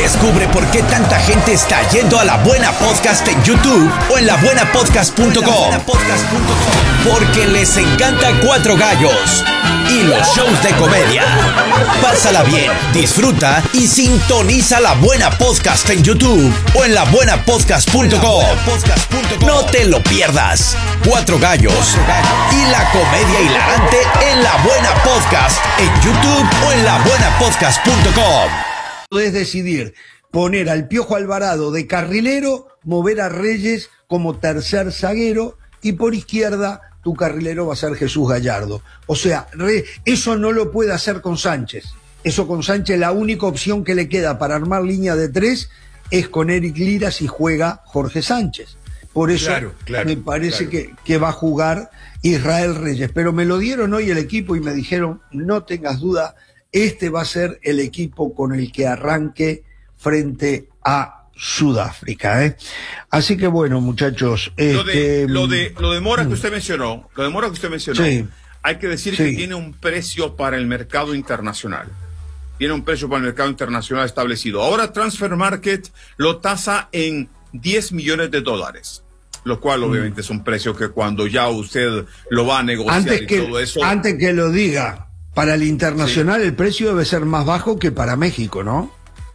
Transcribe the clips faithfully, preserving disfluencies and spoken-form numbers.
Descubre por qué tanta gente está yendo a La Buena Podcast en YouTube o en la buena podcast punto com. Porque les encanta Cuatro Gallos y los shows de comedia. Pásala bien, disfruta y sintoniza La Buena Podcast en YouTube o en la buena podcast punto com. No te lo pierdas. Cuatro Gallos y la comedia hilarante en La Buena Podcast en YouTube o en la buena podcast punto com. Podés decidir poner al Piojo Alvarado de carrilero, mover a Reyes como tercer zaguero y por izquierda tu carrilero va a ser Jesús Gallardo. O sea, re, eso no lo puede hacer con Sánchez. Eso con Sánchez la única opción que le queda para armar línea de tres es con Eric Lira si juega Jorge Sánchez. Por eso claro, claro, me parece claro. que, que va a jugar Israel Reyes. Pero me lo dieron hoy el equipo y me dijeron, no tengas duda, este va a ser el equipo con el que arranque frente a Sudáfrica, ¿eh? Así que bueno, muchachos. Lo de, este, lo de, lo de Mora que usted mencionó, lo de Mora que usted mencionó, sí, hay que decir sí. que tiene un precio para el mercado internacional. Tiene un precio para el mercado internacional establecido. Ahora Transfer Market lo tasa en diez millones de dólares. Lo cual obviamente mm. es un precio que cuando ya usted lo va a negociar antes y que, todo eso. Antes que lo diga, para el internacional sí. el precio debe ser más bajo que para México, ¿no?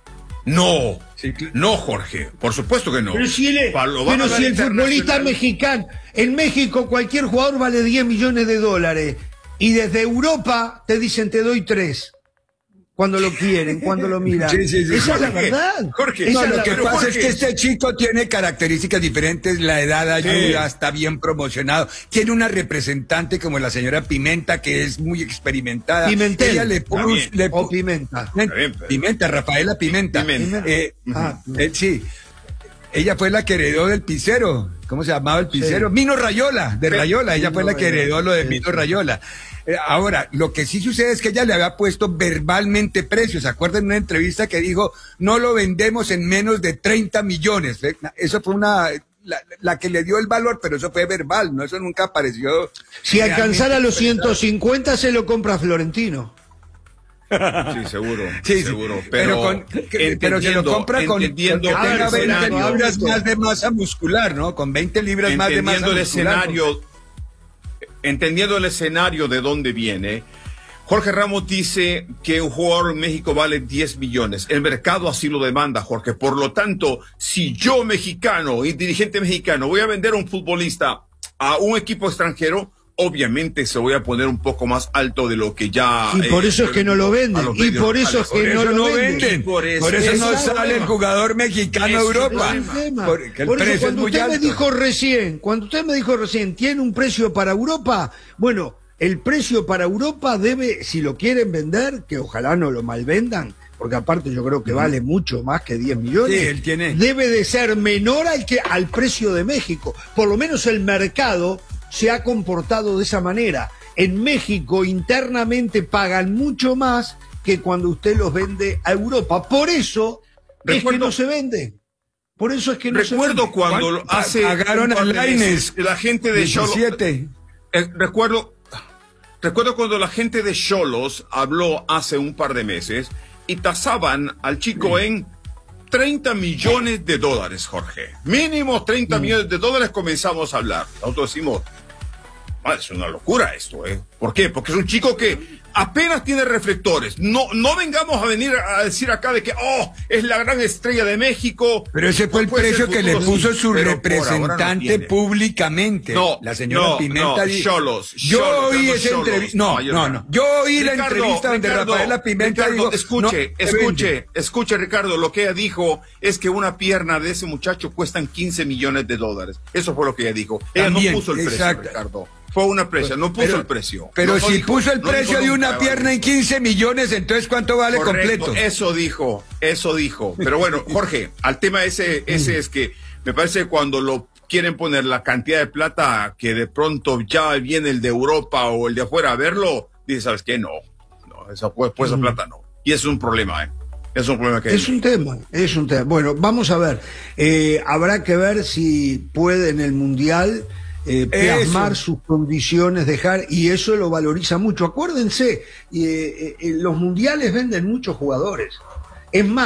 No, sí, no, Jorge, por supuesto que no. Pero si el, pero si el futbolista mexicano, en México cualquier jugador vale diez millones de dólares y desde Europa te dicen te doy tres. Cuando lo quieren, cuando lo miran. Sí, sí, sí. Esa Jorge, es la verdad. Jorge, Esa no, es lo la que verdad. pasa Jorge. es que este chico tiene características diferentes, la edad ayuda, sí. está bien promocionado, tiene una representante como la señora Pimenta que es muy experimentada. Pimentel. Ella le puso, le o Pimenta. Pimenta, Rafaela Pimenta. Pimenta. Eh, ah, eh, sí. Ella fue la que heredó del Picero. ¿Cómo se llamaba el Picero? Sí. Mino Rayola, de Rayola. Ella fue la que heredó lo de Mino Rayola. Ahora, lo que sí sucede es que ella le había puesto verbalmente precios. ¿Se acuerdan de una entrevista que dijo, no lo vendemos en menos de treinta millones? Eso fue una, la, la que le dio el valor, pero eso fue verbal, ¿no? Eso nunca apareció. Si alcanzara los ciento cincuenta, se lo compra Florentino. Sí, seguro, sí, seguro. Sí. Pero, pero, con, que, pero se lo compra con, con que tenga veinte libras más de masa muscular, ¿no? Con veinte libras más de masa muscular. El escenario, entendiendo el escenario de dónde viene, Jorge Ramos dice que un jugador en México vale diez millones. El mercado así lo demanda, Jorge. Por lo tanto, si yo, mexicano y dirigente mexicano, voy a vender a un futbolista a un equipo extranjero, obviamente se voy a poner un poco más alto de lo que ya... Y por eh, eso es que no lo venden. Y por eso es que por no eso lo no venden. venden. Por eso, por eso no sale problema. El jugador mexicano a Europa. Porque el por eso precio cuando es muy usted alto. me dijo recién, cuando usted me dijo recién, ¿tiene un precio para Europa? Bueno, el precio para Europa debe, si lo quieren vender, que ojalá no lo malvendan, porque aparte yo creo que uh-huh. vale mucho más que diez millones, sí, él tiene... debe de ser menor al, que, al precio de México. Por lo menos el mercado se ha comportado de esa manera. En México internamente pagan mucho más que cuando usted los vende a Europa. Por eso recuerdo, es que no se vende. Por eso es que no recuerdo se vende. Cuando hace pagaron a Lainez, la gente de Xolos. Eh, recuerdo, recuerdo cuando la gente de Xolos habló hace un par de meses y tasaban al chico sí. en treinta millones de dólares, Jorge. Mínimo treinta mm. millones de dólares comenzamos a hablar. Nosotros decimos, ah, es una locura esto, ¿eh? ¿Por qué? Porque es un chico que apenas tiene reflectores. No, no vengamos a venir a decir acá de que, oh, es la gran estrella de México. Pero ese fue el precio que le puso su representante no públicamente. No, la señora no, Pimenta. No, Xolos, yo Xolos, oí esa entrevista. No, no, no. Yo oí Ricardo, la entrevista donde Ricardo, Rafaela Pimenta Ricardo, dijo, escuche, no, escuche, escuche, Ricardo, lo que ella dijo es que una pierna de ese muchacho cuestan quince millones de dólares. Eso fue lo que ella dijo. Ella También, no puso el exacto. precio, Ricardo. Fue una precio, no puso pero, el precio. Pero no, si no dijo, puso el no precio de una pierna en quince millones, entonces ¿cuánto vale Correcto, completo? Eso dijo, eso dijo. Pero bueno, Jorge, al tema ese, ese es que me parece que cuando lo quieren poner la cantidad de plata que de pronto ya viene el de Europa o el de afuera a verlo, dice, ¿sabes qué? No, no, esa, pues, pues esa plata no. Y es un problema, ¿eh? Es un problema que es hay. un tema, es un tema. Bueno, vamos a ver. Eh, habrá que ver si puede en el Mundial eh, plasmar eso. sus condiciones, dejar, y eso lo valoriza mucho. Acuérdense, eh, eh, los mundiales venden muchos jugadores. Es más,